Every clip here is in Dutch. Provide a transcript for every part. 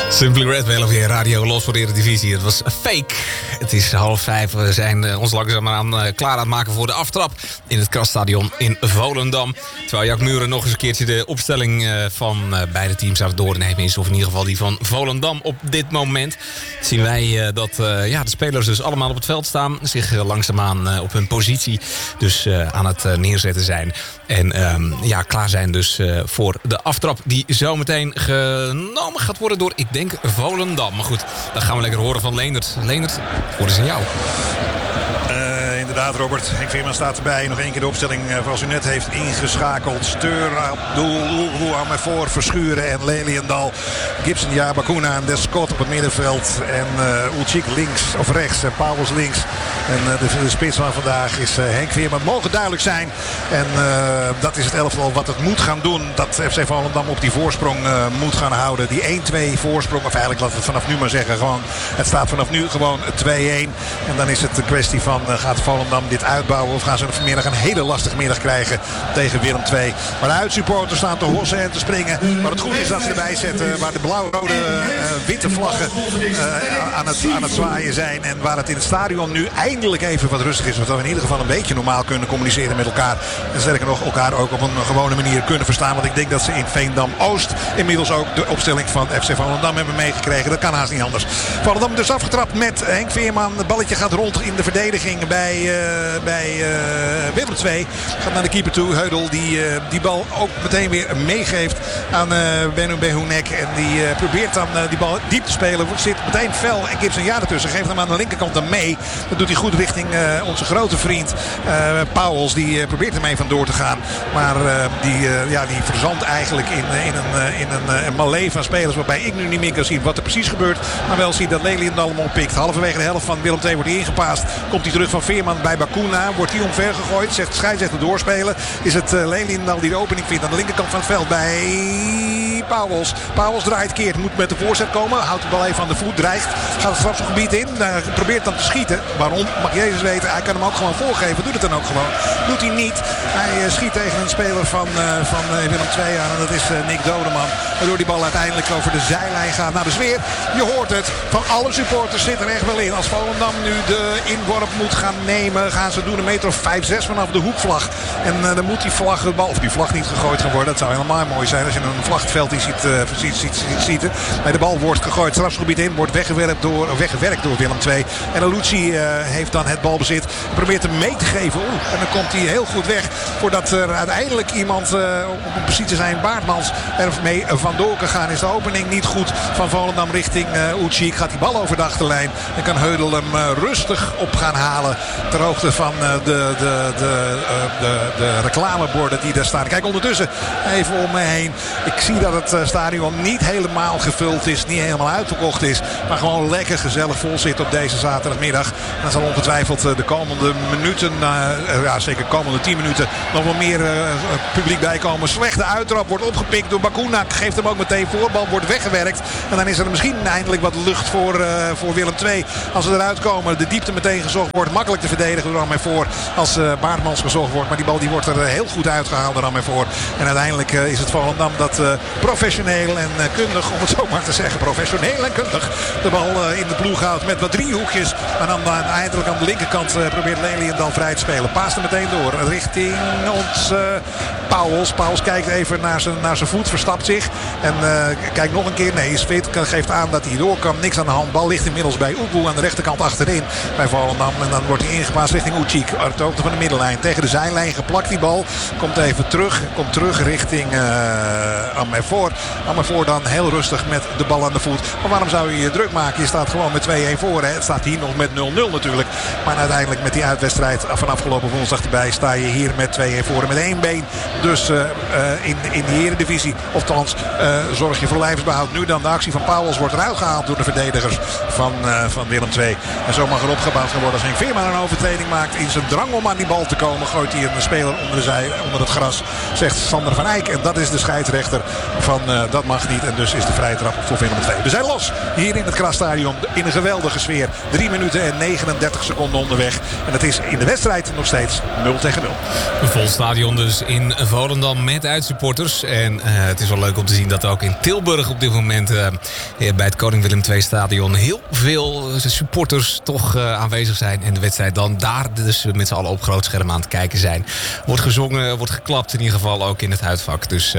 Simply Red bij LVA Radio, los voor de Eredivisie. Het was fake. Het is 4:30. We zijn ons langzaamaan klaar aan het maken voor de aftrap in het Krasstadion in Volendam. Terwijl Jack Muren nog eens een keertje de opstelling van beide teams aan het doornemen is. Of in ieder geval die van Volendam op dit moment. Zien wij dat de spelers dus allemaal op het veld staan. Zich langzaamaan op hun positie dus aan het neerzetten zijn. En klaar zijn dus voor de aftrap die zometeen genomen gaat worden door, ik denk, Volendam. Maar goed, dan gaan we lekker horen van Leendert. Leendert, voor is aan jou. Inderdaad, Robert. Henk Veerman staat erbij. Nog één keer de opstelling zoals u net heeft ingeschakeld. Steur, Abdul, voor Verschuren en Leliendal. Gibson, Bakuna en Descott op het middenveld. En Ulcik links of rechts en Pauwels links. En de spits van vandaag is Henk Veerman. Het mogen duidelijk zijn. En dat is het elftal wat het moet gaan doen. Dat FC Volendam op die voorsprong moet gaan houden. Die 1-2 voorsprong. Of eigenlijk laten we het vanaf nu maar zeggen. Gewoon, het staat vanaf nu gewoon 2-1. En dan is het een kwestie van gaat Volendam dit uitbouwen of gaan ze vanmiddag een hele lastige middag krijgen tegen Willem II. Maar de uitsupporters staan te hossen en te springen. Maar het goed is dat ze erbij zetten waar de blauw-rode witte vlaggen aan het zwaaien zijn. En waar het in het stadion nu eindelijk even wat rustig is. Zodat we in ieder geval een beetje normaal kunnen communiceren met elkaar. En sterker nog elkaar ook op een gewone manier kunnen verstaan. Want ik denk dat ze in Veendam-Oost inmiddels ook de opstelling van FC Volendam hebben meegekregen. Dat kan haast niet anders. Volendam dus afgetrapt met Henk Veerman. Het balletje gaat rond in de verdediging bij Willem II. Gaat naar de keeper toe. Heudel die bal ook meteen weer meegeeft aan Benu Behunek. En die probeert dan die bal diep te spelen. Zit meteen fel en Gibson ertussen. Geeft hem aan de linkerkant dan mee. Dat doet hij goed richting onze grote vriend Pauwels. Die probeert ermee vandoor te gaan. Maar die verzandt eigenlijk in een malee van spelers. Waarbij ik nu niet meer kan zien wat er precies gebeurt. Maar wel zie dat Leliendal hem oppikt. Halverwege de helft van Willem II wordt hij ingepaast. Komt hij terug van Veerman bij Bakuna. Wordt hij omver gegooid. Zegt scheidsrechter doorspelen. Is het Leliendal die de opening vindt aan de linkerkant van het veld bij Pauwels. Pauwels draait keert. Moet met de voorzet komen. Houdt de bal even aan de voet. Dreigt. Gaat het strafschopgebied in. Probeert dan te schieten. Waarom? Mag Jezus weten. Hij kan hem ook gewoon voorgeven. Doet het dan ook gewoon. Doet hij niet. Hij schiet tegen een speler van Willem II aan. En dat is Nick Dodeman. Waardoor die bal uiteindelijk over de zijlijn gaat naar de sfeer. Je hoort het. Van alle supporters zit er echt wel in. Als Volendam nu de inworp moet gaan nemen, gaan ze doen 1,5-6 meter vanaf de hoekvlag. En dan moet die vlag, of die vlag niet gegooid gaan worden. Dat zou helemaal mooi zijn als je een vlagveld ziet. Maar de bal wordt gegooid. Strafschopgebied in. Wordt weggewerkt door Willem II. En Alucci heeft dan het balbezit. Probeert hem mee te geven. En dan komt hij heel goed weg. Voordat er uiteindelijk iemand op een positie zijn. Baartmans er mee vandoor kan gaan. Is de opening niet goed van Volendam richting Ulcik. Gaat die bal over de achterlijn. En kan Heudel hem rustig op gaan halen. Ter hoogte van de reclameborden die daar staan. Kijk ondertussen even om me heen. Ik zie dat het stadion niet helemaal gevuld is. Niet helemaal uitverkocht is. Maar gewoon lekker gezellig vol zit op deze zaterdagmiddag. En dan zal ongetwijfeld de komende minuten, zeker de komende 10 minuten, nog wel meer publiek bijkomen. Slechte uittrap wordt opgepikt door Bakuna. Geeft hem ook meteen voor. Bal wordt weggewerkt. En dan is er misschien eindelijk wat lucht voor Willem II. Als ze eruit komen. De diepte meteen gezocht wordt. Makkelijk te verdedigen door Amervoort. Als Baartmans gezocht wordt. Maar die bal die wordt er heel goed uitgehaald door Amervoort. En uiteindelijk is het Volendam dat professioneel en kundig, om het zo maar te zeggen, professioneel en kundig, de bal in de ploeg houdt met wat driehoekjes. En dan eindelijk aan de linkerkant probeert Leliendal vrij te spelen. Paast er meteen door richting ons Pauwels. Pauwels kijkt even naar zijn voet. Verstapt zich. En kijkt nog een keer. Nee, is fit. Geeft aan dat hij door kan. Niks aan de hand. Bal ligt inmiddels bij Oegoe aan de rechterkant achterin. Bij Volendam. En dan wordt hij ingepaast richting Ulcik. Uit de hoogte van de middenlijn. Tegen de zijlijn geplakt die bal. Komt even terug. Komt terug richting Amervoort. Amervoort dan heel rustig met de bal aan de voet. Maar waarom zou je je druk maken? Je staat gewoon met 2-1 voor. Hè? Het staat hier nog met 0-0 natuurlijk. Maar uiteindelijk met die uitwedstrijd van afgelopen woensdag erbij sta je hier met 2-1 voor. En met één been. Dus in de Eredivisie. Althans zorg je voor lijfsbehoud. Nu dan de actie van Pauwels wordt eruit gehaald door de verdedigers van Willem II. En zo mag er opgebouwd gaan worden. Als Henk Veerman een overtreding maakt in zijn drang om aan die bal te komen, gooit hij een speler onder het gras, zegt Sander van Eyck. En dat is de scheidsrechter van dat mag niet. En dus is de vrije trap voor Willem II. We zijn los hier in het Krasstadion in een geweldige sfeer. 3 minuten en 39 seconden onderweg. En het is in de wedstrijd nog steeds 0-0. Een vol stadion dus in Volendam met uitsupporters. En het is wel leuk om te zien dat ook in Tilburg op dit moment bij het Koning Willem II stadion heel veel supporters toch aanwezig zijn. En de wedstrijd dan daar dus met z'n allen op groot scherm aan het kijken zijn. Wordt gezongen, wordt geklapt in ieder geval ook in het uitvak. Dus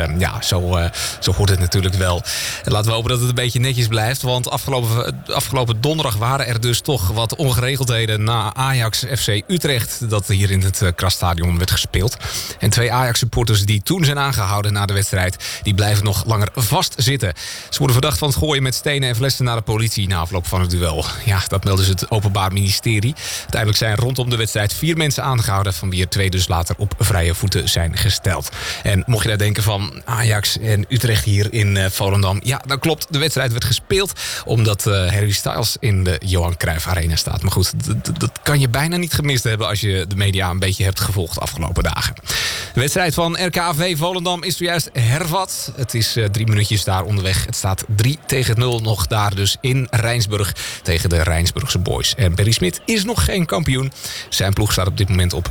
zo hoort het natuurlijk wel. En laten we hopen dat het een beetje netjes blijft. Want afgelopen donderdag waren er dus toch wat ongeregeldheden na Ajax FC Utrecht. Dat hier in het Krasstadion werd gespeeld. En 2 Ajax-supporters die toen zijn aangehouden na de wedstrijd, die blijven nog langer vastzitten. Ze worden verdacht van het gooien met stenen en flessen naar de politie na afloop van het duel. Ja, dat melden ze het Openbaar Ministerie. Uiteindelijk zijn rondom de wedstrijd 4 mensen aangehouden, van wie er 2 dus later op vrije voeten zijn gesteld. En mocht je nou denken van Ajax en Utrecht hier in Volendam, ja, dat klopt. De wedstrijd werd gespeeld omdat Harry Styles in de Johan Cruijff Arena staat. Maar goed, dat kan je bijna niet gemist hebben als je de media een beetje hebt gevolgd de afgelopen dagen. De wedstrijd van RKAV Volendam is zojuist hervat. Het is 3 minuutjes daar onderweg. Het staat 3-0 nog daar dus in Rijnsburg tegen de Rijnsburgse Boys. En Barry Smit is nog geen kampioen. Zijn ploeg staat op dit moment op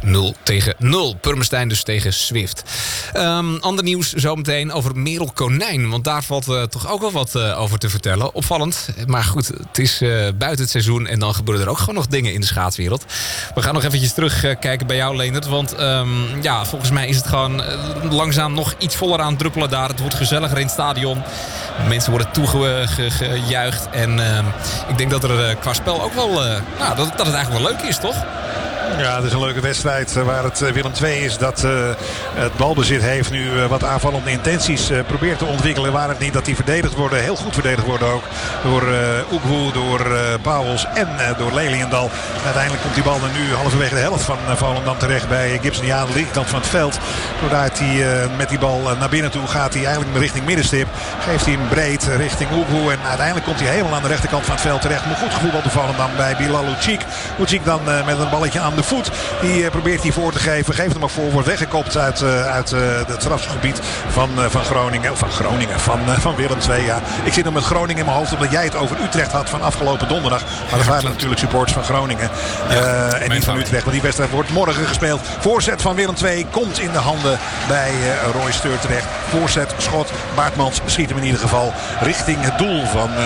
0-0. Purmerstein dus tegen Swift. Ander nieuws zometeen over Merel Konijn. Want daar valt toch ook wel wat over te vertellen. Opvallend. Maar goed, het is buiten het seizoen. En dan gebeuren er ook gewoon nog dingen in de schaatswereld. We gaan nog eventjes terugkijken bij jou, Leendert. Want volgens mij is het gewoon langzaam nog iets voller aan het druppelen daar. Het wordt gezelliger in het stadion. Mensen worden toegejuicht. En ik denk dat er qua spel ook wel dat het eigenlijk wel leuk is, toch? Ja, het is een leuke wedstrijd waar het Willem II is dat het balbezit heeft. Nu wat aanvallende intenties probeert te ontwikkelen. Waar het niet dat die verdedigd worden. Heel goed verdedigd worden ook. Door Oekwoe, door Pauwels en door Leliendal. Uiteindelijk komt die bal er nu halverwege de helft van Volendam terecht bij Gibson. Ja, aan de linkerkant van het veld. Doordat hij met die bal naar binnen toe gaat. Hij eigenlijk richting middenstip. Geeft hij hem breed richting Oekwoe. En uiteindelijk komt hij helemaal aan de rechterkant van het veld terecht. Maar goed gevoetbald door Volendam bij Bilal Lucic. Lucic dan met een balletje aan de voet. Die probeert hij voor te geven. Geeft hem ook voor. Wordt weggekopt uit het strafgebied van Groningen. Van Willem II. Ja. Ik zit nog met Groningen in mijn hoofd. Omdat jij het over Utrecht had van afgelopen donderdag. Maar dat waren natuurlijk supporters van Groningen. En niet van Utrecht. Want die wedstrijd wordt morgen gespeeld. Voorzet van Willem II komt in de handen bij Roy Steur terecht. Voorzet, schot. Baartmans schiet hem in ieder geval richting het doel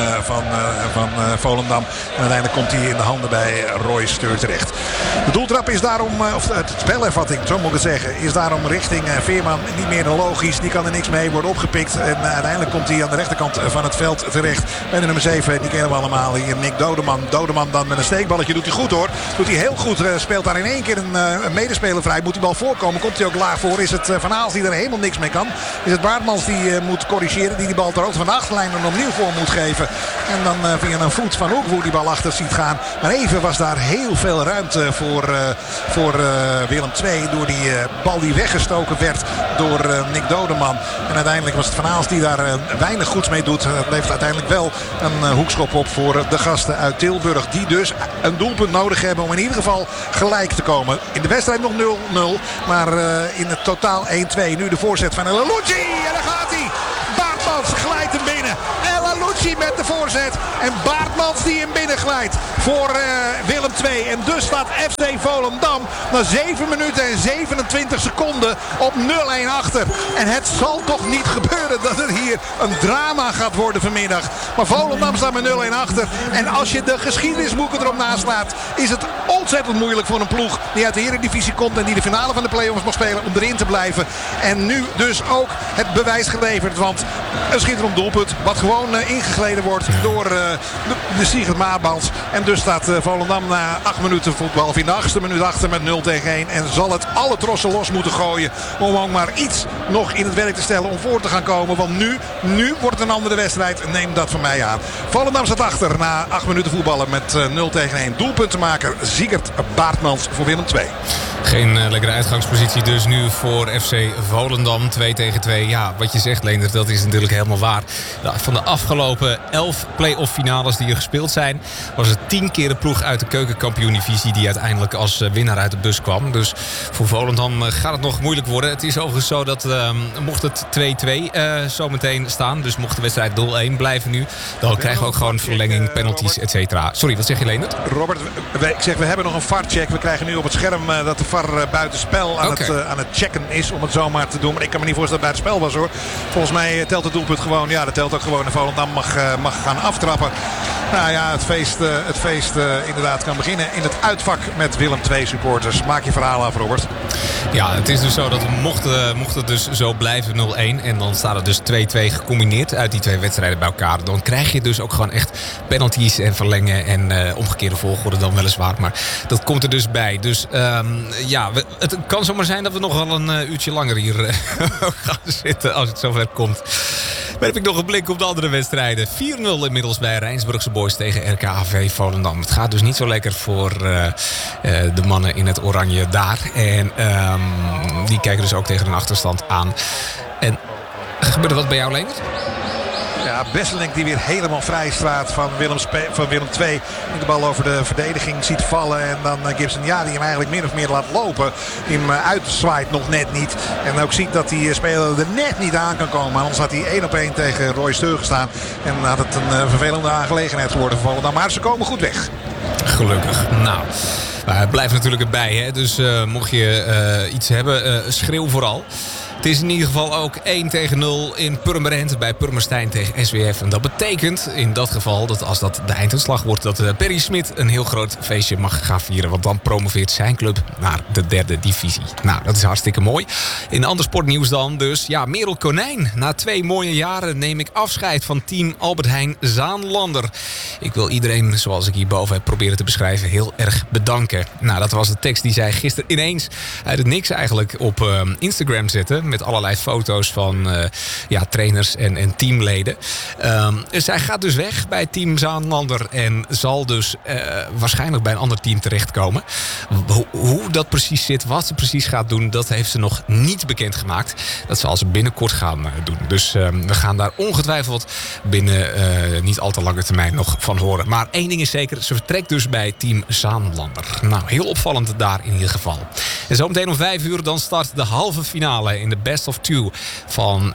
van Volendam. En uiteindelijk komt hij in de handen bij Roy Steur terecht. De doeltrap is daarom, of het spelervatting, zo moet ik het zeggen, is daarom richting Veerman niet meer dan logisch. Die kan er niks mee, wordt opgepikt. En uiteindelijk komt hij aan de rechterkant van het veld terecht. Bij de nummer 7, die kennen we allemaal hier, Nick Dodeman. Dodeman dan met een steekballetje, doet hij goed hoor. Doet hij heel goed, speelt daar in één keer een medespeler vrij. Moet die bal voorkomen, komt hij ook laag voor. Is het Van Aals die er helemaal niks mee kan. Is het Baartmans die moet corrigeren, die bal ter hoogte van de achterlijn er opnieuw voor moet geven. En dan via een voet van Hoekwoe die bal achter ziet gaan. Maar even was daar heel veel ruimte voor Willem II. Door die bal die weggestoken werd door Nick Dodeman. En uiteindelijk was het Van Aals die daar weinig goeds mee doet. Het levert uiteindelijk wel een hoekschop op voor de gasten uit Tilburg. Die dus een doelpunt nodig hebben om in ieder geval gelijk te komen. In de wedstrijd nog 0-0. Maar in het totaal 1-2. Nu de voorzet van El Alouchi. En daar gaat hij. Baartmans glijdt hem binnen. El Alouchi met de voorzet. En Baartmans die hem binnen glijdt voor Willem II. En dus staat FC Volendam na 7 minuten en 27 seconden op 0-1 achter. En het zal toch niet gebeuren dat het hier een drama gaat worden vanmiddag. Maar Volendam staat met 0-1 achter. En als je de geschiedenisboeken erop naslaat, is het ontzettend moeilijk voor een ploeg die uit de Eredivisie komt en die de finale van de play-offs mag spelen om erin te blijven. En nu dus ook het bewijs geleverd. Want een schitterend doelpunt wat gewoon ingegleden wordt door de Sigrid Maabans. En dus staat Volendam na 8 minuten voetbal of in de 8e minuut achter met 0-1. En zal het alle trossen los moeten gooien om ook maar iets nog in het werk te stellen om voor te gaan komen. Want nu wordt het een andere wedstrijd. Neem dat van mij aan. Volendam staat achter na 8 minuten voetballen met 0-1. Doelpunt te maken Sigrid Baartmans voor Willem II. Geen lekkere uitgangspositie dus nu voor FC Volendam. 2-2. Ja, wat je zegt, Leendert, dat is natuurlijk helemaal waar. Van de afgelopen 11 play-off finales die er gespeeld zijn, was het 10 keer de ploeg uit de keukenkampioen-divisie die uiteindelijk als winnaar uit de bus kwam. Dus voor Volendam gaat het nog moeilijk worden. Het is overigens zo dat mocht het 2-2 zometeen staan, dus mocht de wedstrijd 0-1 blijven nu, dan krijgen we ook gewoon verlenging, penalties, et cetera. Sorry, wat zeg je, Leendert? Robert, ik zeg, we hebben nog een VAR-check. We krijgen nu op het scherm dat de VAR buitenspel aan het checken is, om het zo maar te doen. Maar ik kan me niet voorstellen dat het buitenspel was, hoor. Volgens mij telt het doelpunt gewoon. Ja, dat telt ook gewoon. En Volendam mag gaan aftrappen. Nou ja, het feest inderdaad kan beginnen in het uitvak met Willem II supporters. Maak je verhaal af, Robert. Ja, het is dus zo dat mocht het dus zo blijven 0-1 en dan staat het dus 2-2 gecombineerd uit die twee wedstrijden bij elkaar. Dan krijg je dus ook gewoon echt penalties en verlengen en omgekeerde volgorde dan weliswaar. Maar dat komt er dus bij. Dus het kan zomaar zijn dat we nog wel een uurtje langer hier gaan zitten als het zover komt. Maar heb ik nog een blik op de andere wedstrijden. 4-0 inmiddels bij Rijnsburgse Boys tegen RKHV Volendam. Het gaat dus niet zo lekker voor de mannen in het oranje daar. En die kijken dus ook tegen een achterstand aan. En gebeurt er wat bij jou, Leendert? Ja, Besselink die weer helemaal vrij staat van Willem II. De bal over de verdediging ziet vallen. En dan Gibson, die hem eigenlijk min of meer laat lopen. Die hem uitzwaait nog net niet. En ook ziet dat die speler er net niet aan kan komen. Anders had hij 1-op-1 tegen Roy Steur gestaan. En had het een vervelende aangelegenheid geworden voor Volendam. Maar ze komen goed weg. Gelukkig. Nou, het blijft natuurlijk erbij. Hè? Dus mocht je iets hebben, schreeuw vooral. Het is in ieder geval ook 1-0 in Purmerend bij Purmerstein tegen SWF. En dat betekent in dat geval dat als dat de einduitslag wordt, dat Perry Smit een heel groot feestje mag gaan vieren. Want dan promoveert zijn club naar de 3e divisie. Nou, dat is hartstikke mooi. In ander sportnieuws dan dus. Ja, Merel Konijn. Na 2 mooie jaren neem ik afscheid van team Albert Heijn Zaanlander. Ik wil iedereen, zoals ik hierboven heb proberen te beschrijven, heel erg bedanken. Nou, dat was de tekst die zij gisteren ineens uit het niks eigenlijk op Instagram zette. Met allerlei foto's van trainers en teamleden. Zij gaat dus weg bij team Zaanlander. En zal dus waarschijnlijk bij een ander team terechtkomen. Hoe dat precies zit, wat ze precies gaat doen, dat heeft ze nog niet bekendgemaakt. Dat zal ze binnenkort gaan doen. Dus we gaan daar ongetwijfeld binnen niet al te lange termijn nog van horen. Maar één ding is zeker, ze vertrekt dus bij team Zaanlander. Nou, heel opvallend daar in ieder geval. En zometeen om 5:00 dan start de halve finale in de Best of Two van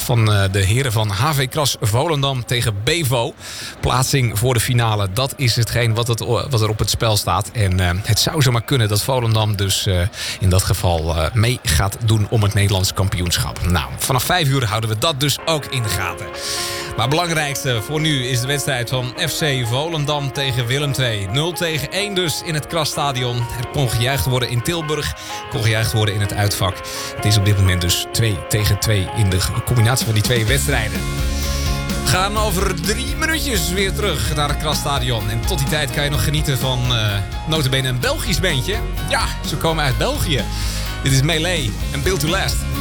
de heren van HV Kras Volendam tegen Bevo. Plaatsing voor de finale, dat is hetgeen wat er op het spel staat. En het zou zomaar kunnen dat Volendam dus in dat geval mee gaat doen om het Nederlands kampioenschap. Nou, vanaf 5:00 houden we dat dus ook in de gaten. Maar het belangrijkste voor nu is de wedstrijd van FC Volendam tegen Willem II. 0-1 dus in het Krasstadion. Er kon gejuicht worden in Tilburg, kon gejuicht worden in het uitvak. Het is op dit moment dus 2-2 in de combinatie van die twee wedstrijden. We gaan over 3 minuutjes weer terug naar het Krasstadion. En tot die tijd kan je nog genieten van nota bene een Belgisch bandje. Ja, ze komen uit België. Dit is Melee en Built to Last.